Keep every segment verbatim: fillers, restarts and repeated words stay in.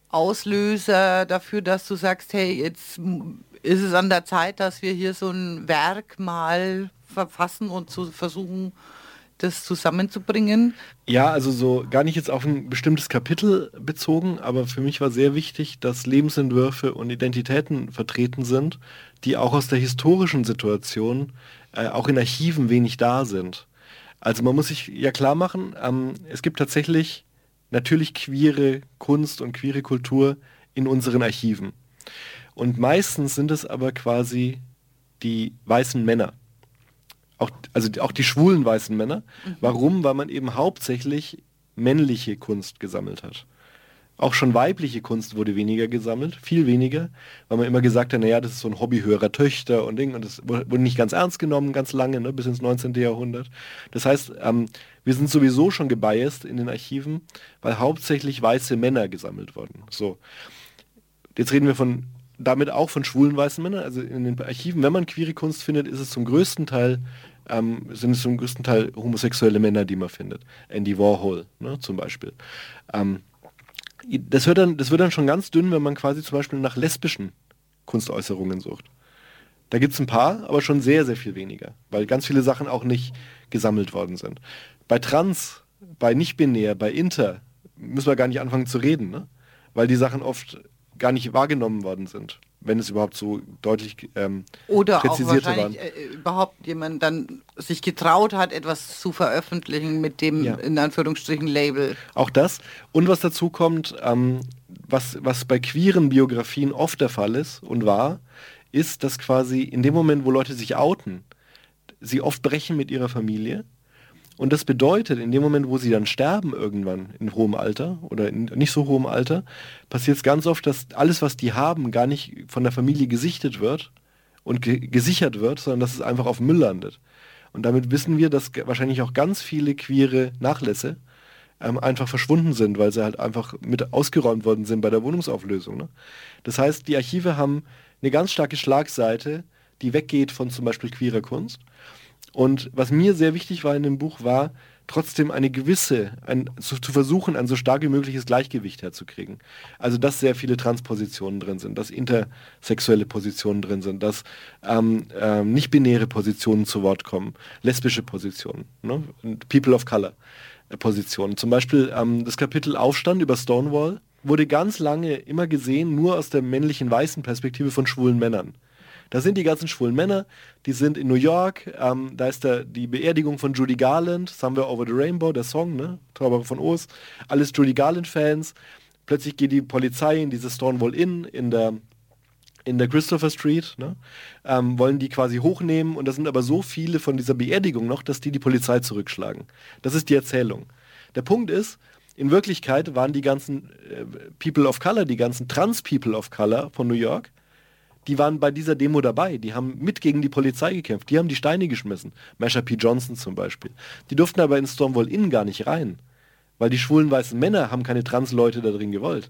Auslöser dafür, dass du sagst, hey, jetzt ist es an der Zeit, dass wir hier so ein Werk mal verfassen und zu versuchen, das zusammenzubringen? Ja, also so gar nicht jetzt auf ein bestimmtes Kapitel bezogen, aber für mich war sehr wichtig, dass Lebensentwürfe und Identitäten vertreten sind, die auch aus der historischen Situation, äh, auch in Archiven wenig da sind. Also man muss sich ja klar machen, ähm, es gibt tatsächlich natürlich queere Kunst und queere Kultur in unseren Archiven. Und meistens sind es aber quasi die weißen Männer. Auch, also auch die schwulen weißen Männer. Mhm. Warum? Weil man eben hauptsächlich männliche Kunst gesammelt hat. Auch schon weibliche Kunst wurde weniger gesammelt, viel weniger, weil man immer gesagt hat, naja, das ist so ein Hobby höherer Töchter und Ding, und das wurde nicht ganz ernst genommen, ganz lange, ne, bis ins neunzehnten. Jahrhundert. Das heißt, ähm, wir sind sowieso schon gebiased in den Archiven, weil hauptsächlich weiße Männer gesammelt wurden. So, jetzt reden wir von, damit auch von schwulen weißen Männern, also in den Archiven, wenn man queere Kunst findet, ist es zum größten Teil, ähm, sind es zum größten Teil homosexuelle Männer, die man findet. Andy Warhol, ne, zum Beispiel. Ähm, das, wird dann, das wird dann schon ganz dünn, wenn man quasi zum Beispiel nach lesbischen Kunstäußerungen sucht. Da gibt es ein paar, aber schon sehr, sehr viel weniger, weil ganz viele Sachen auch nicht gesammelt worden sind. Bei Trans, bei Nicht-Binär, bei Inter müssen wir gar nicht anfangen zu reden, ne? Weil die Sachen oft gar nicht wahrgenommen worden sind, wenn es überhaupt so deutlich ähm, Oder auch präzisierte wahrscheinlich waren. äh, überhaupt jemand dann sich getraut hat, etwas zu veröffentlichen mit dem, Ja, in Anführungsstrichen, Label. auch das. Und was dazu kommt, ähm, was, was bei queeren Biografien oft der Fall ist und war, ist, dass quasi in dem Moment, wo Leute sich outen, sie oft brechen mit ihrer Familie. Und das bedeutet, in dem Moment, wo sie dann sterben irgendwann in hohem Alter oder in nicht so hohem Alter, passiert es ganz oft, dass alles, was die haben, gar nicht von der Familie gesichtet wird und ge gesichert wird, sondern dass es einfach auf Müll landet. Und damit wissen wir, dass ge- wahrscheinlich auch ganz viele queere Nachlässe ähm, einfach verschwunden sind, weil sie halt einfach mit ausgeräumt worden sind bei der Wohnungsauflösung. Ne? Das heißt, die Archive haben eine ganz starke Schlagseite, die weggeht von zum Beispiel queerer Kunst. Und was mir sehr wichtig war in dem Buch, war trotzdem eine gewisse, ein, zu, zu versuchen, ein so stark wie mögliches Gleichgewicht herzukriegen. Also, dass sehr viele Transpositionen drin sind, dass intersexuelle Positionen drin sind, dass ähm, ähm, nicht-binäre Positionen zu Wort kommen, lesbische Positionen, ne? Und People of Color äh, Positionen. Zum Beispiel ähm, das Kapitel Aufstand über Stonewall wurde ganz lange immer gesehen, nur aus der männlichen weißen Perspektive von schwulen Männern. Da sind die ganzen schwulen Männer, die sind in New York, ähm, da ist der, die Beerdigung von Judy Garland, Somewhere Over the Rainbow, der Song, ne? Zauberer von Oz, alles Judy Garland-Fans. Plötzlich geht die Polizei in diese Stonewall Inn in der, in der Christopher Street, ne? Ähm, wollen die quasi hochnehmen, und da sind aber so viele von dieser Beerdigung noch, dass die die Polizei zurückschlagen. Das ist die Erzählung. Der Punkt ist, in Wirklichkeit waren die ganzen äh, People of Color, die ganzen Trans-People of Color von New York, die waren bei dieser Demo dabei. Die haben mit gegen die Polizei gekämpft. Die haben die Steine geschmissen. Marsha P. Johnson zum Beispiel. Die durften aber in Stonewall Inn gar nicht rein. Weil die schwulen weißen Männer haben keine Trans-Leute da drin gewollt.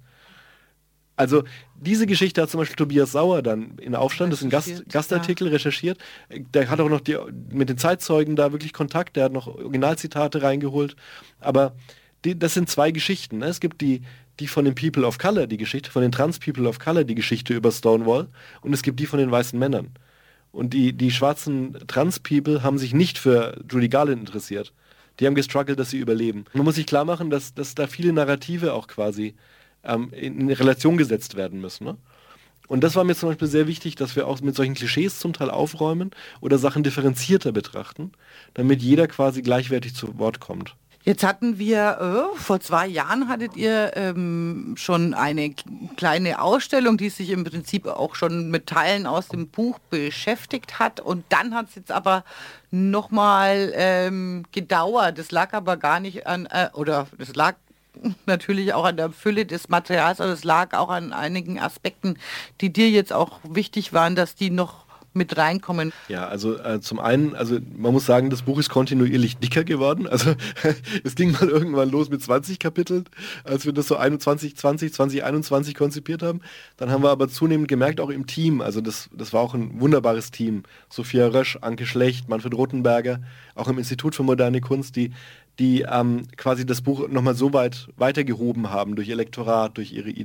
Also diese Geschichte hat zum Beispiel Tobias Sauer dann in Aufstand, das ist ein Gast, Recherchiert, ja. Gastartikel recherchiert. Der hat auch noch die, mit den Zeitzeugen da wirklich Kontakt. Der hat noch Originalzitate reingeholt. Aber die, das sind zwei Geschichten. Ne? Es gibt die, die von den People of Color, die Geschichte, von den Trans-People of Color, die Geschichte über Stonewall. Und es gibt die von den weißen Männern. Und die, die schwarzen Trans-People haben sich nicht für Judy Garland interessiert. Die haben gestruggelt, dass sie überleben. Man muss sich klar machen, dass, dass da viele Narrative auch quasi ähm, in, in Relation gesetzt werden müssen. Ne? Und das war mir zum Beispiel sehr wichtig, dass wir auch mit solchen Klischees zum Teil aufräumen oder Sachen differenzierter betrachten, damit jeder quasi gleichwertig zu Wort kommt. Jetzt hatten wir, äh, vor zwei Jahren hattet ihr ähm, schon eine k- kleine Ausstellung, die sich im Prinzip auch schon mit Teilen aus dem Buch beschäftigt hat. Und dann hat es jetzt aber nochmal ähm, gedauert. Das lag aber gar nicht an, äh, oder das lag natürlich auch an der Fülle des Materials, aber es lag auch an einigen Aspekten, die dir jetzt auch wichtig waren, dass die noch mit reinkommen. Ja, also äh, zum einen, also man muss sagen, das Buch ist kontinuierlich dicker geworden. Also es ging mal irgendwann los mit zwanzig Kapiteln, als wir das so einundzwanzig, zwanzig, zwanzig einundzwanzig konzipiert haben. Dann haben wir aber zunehmend gemerkt, auch im Team, also das, das war auch ein wunderbares Team. Sophia Rösch, Anke Schlecht, Manfred Rothenberger, auch im Institut für Moderne Kunst, die die ähm, quasi das Buch nochmal so weit weitergehoben haben durch ihr Lektorat, durch ihre